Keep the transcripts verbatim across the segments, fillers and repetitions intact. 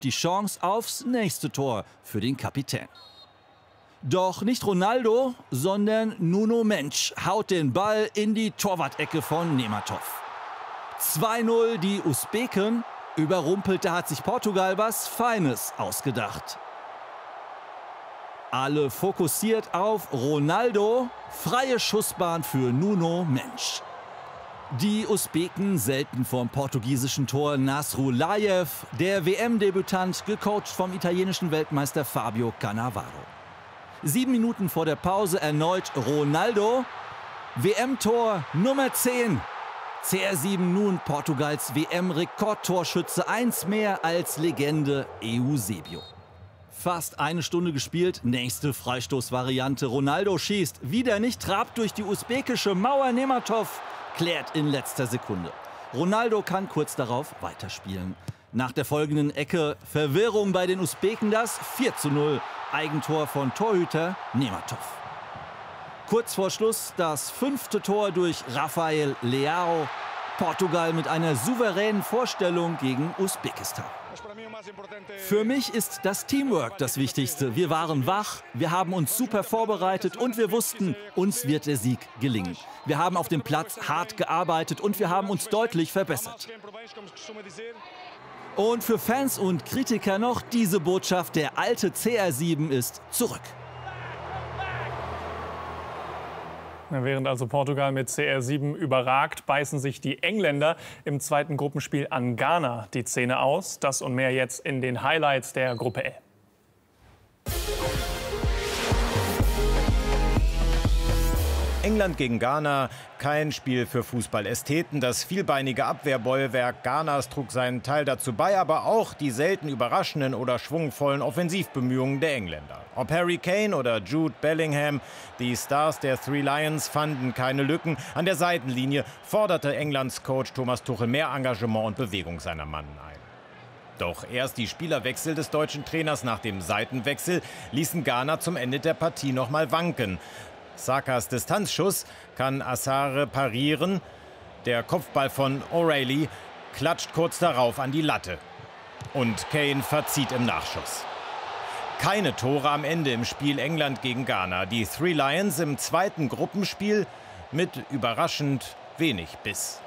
die Chance aufs nächste Tor für den Kapitän. Doch nicht Ronaldo, sondern Nuno Mensch haut den Ball in die Torwart-Ecke von Nematov. zwei null, die Usbeken. Überrumpelt, da hat sich Portugal was Feines ausgedacht. Alle fokussiert auf Ronaldo. Freie Schussbahn für Nuno Mensch. Die Usbeken selten vom portugiesischen Tor Nasrullayev, der W M-Debütant, gecoacht vom italienischen Weltmeister Fabio Cannavaro. Sieben Minuten vor der Pause erneut Ronaldo. W M-Tor Nummer zehn. C R sieben nun Portugals W M-Rekordtorschütze, eins mehr als Legende Eusebio. Fast eine Stunde gespielt, nächste Freistoßvariante. Ronaldo schießt, wieder nicht, trabt durch die usbekische Mauer. Nematov klärt in letzter Sekunde. Ronaldo kann kurz darauf weiterspielen. Nach der folgenden Ecke Verwirrung bei den Usbeken, das vier zu null. Eigentor von Torhüter Nematov. Kurz vor Schluss das fünfte Tor durch Rafael Leao. Portugal mit einer souveränen Vorstellung gegen Usbekistan. Für mich ist das Teamwork das Wichtigste. Wir waren wach, wir haben uns super vorbereitet und wir wussten, uns wird der Sieg gelingen. Wir haben auf dem Platz hart gearbeitet und wir haben uns deutlich verbessert. Und für Fans und Kritiker noch diese Botschaft: Der alte C R sieben ist zurück. Während also Portugal mit C R sieben überragt, beißen sich die Engländer im zweiten Gruppenspiel an Ghana die Zähne aus. Das und mehr jetzt in den Highlights der Gruppe L. England gegen Ghana, kein Spiel für Fußballästheten. Das vielbeinige Abwehrbollwerk Ghanas trug seinen Teil dazu bei, aber auch die selten überraschenden oder schwungvollen Offensivbemühungen der Engländer. Ob Harry Kane oder Jude Bellingham, die Stars der Three Lions fanden keine Lücken. An der Seitenlinie forderte Englands Coach Thomas Tuchel mehr Engagement und Bewegung seiner Mannen ein. Doch erst die Spielerwechsel des deutschen Trainers nach dem Seitenwechsel ließen Ghana zum Ende der Partie noch mal wanken. Sakas Distanzschuss kann Assare parieren. Der Kopfball von O'Reilly klatscht kurz darauf an die Latte. Und Kane verzieht im Nachschuss. Keine Tore am Ende im Spiel England gegen Ghana. Die Three Lions im zweiten Gruppenspiel mit überraschend wenig Biss.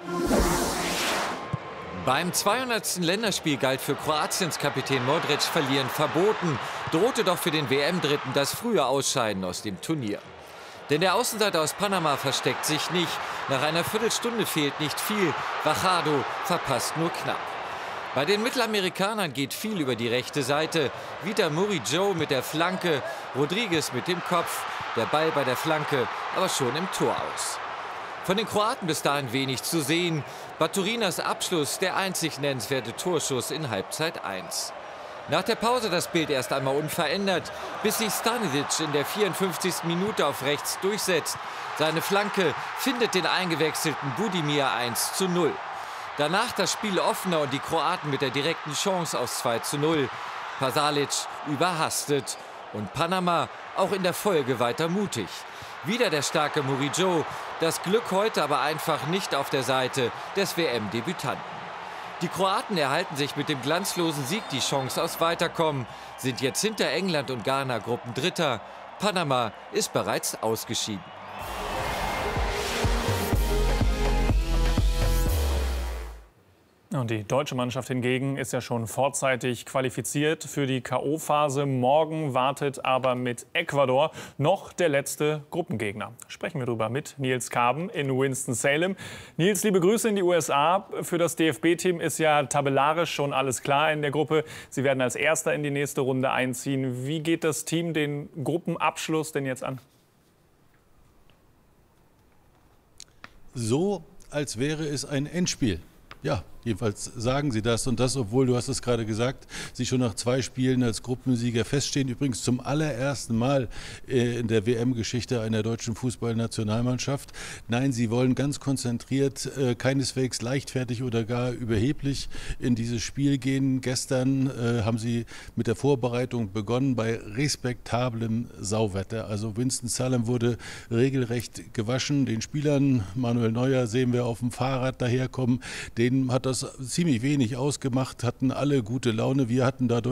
Beim zweihundertsten Länderspiel galt für Kroatiens Kapitän Modric verlieren verboten. Drohte doch für den W M-Dritten das frühe Ausscheiden aus dem Turnier. Denn der Außenseiter aus Panama versteckt sich nicht. Nach einer Viertelstunde fehlt nicht viel. Vajado verpasst nur knapp. Bei den Mittelamerikanern geht viel über die rechte Seite. Wieder Murillo mit der Flanke, Rodriguez mit dem Kopf. Der Ball bei der Flanke, aber schon im Tor aus. Von den Kroaten bis dahin wenig zu sehen. Baturinas Abschluss, der einzig nennenswerte Torschuss in Halbzeit eins. Nach der Pause das Bild erst einmal unverändert, bis sich Stanisic in der vierundfünfzigsten Minute auf rechts durchsetzt. Seine Flanke findet den eingewechselten Budimir eins zu null. Danach das Spiel offener und die Kroaten mit der direkten Chance aus zwei zu null. Pasalic überhastet und Panama auch in der Folge weiter mutig. Wieder der starke Murillo, das Glück heute aber einfach nicht auf der Seite des W M-Debütanten. Die Kroaten erhalten sich mit dem glanzlosen Sieg die Chance aufs Weiterkommen, sind jetzt hinter England und Ghana Gruppendritter. Panama ist bereits ausgeschieden. Und die deutsche Mannschaft hingegen ist ja schon vorzeitig qualifiziert für die K O-Phase. Morgen wartet aber mit Ecuador noch der letzte Gruppengegner. Sprechen wir darüber mit Nils Kaben in Winston-Salem. Nils, liebe Grüße in die U S A. Für das D F B-Team ist ja tabellarisch schon alles klar in der Gruppe. Sie werden als Erster in die nächste Runde einziehen. Wie geht das Team den Gruppenabschluss denn jetzt an? So, als wäre es ein Endspiel. Ja, jedenfalls sagen sie das. Und das, obwohl, du hast es gerade gesagt, sie schon nach zwei Spielen als Gruppensieger feststehen. Übrigens zum allerersten Mal in der W M-Geschichte einer deutschen Fußballnationalmannschaft. Nein, sie wollen ganz konzentriert, keineswegs leichtfertig oder gar überheblich in dieses Spiel gehen. Gestern äh, haben sie mit der Vorbereitung begonnen bei respektablem Sauwetter. Also Winston-Salem wurde regelrecht gewaschen. Den Spielern, Manuel Neuer sehen wir auf dem Fahrrad daherkommen, den hat das ziemlich wenig ausgemacht, hatten alle gute Laune. Wir hatten dadurch